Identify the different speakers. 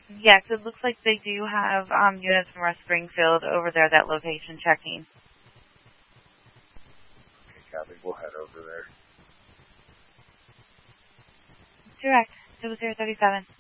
Speaker 1: Yes, it looks like they do have units from West Springfield over there at that location checking.
Speaker 2: Okay, copy. We'll head over there.
Speaker 1: Direct, 0037.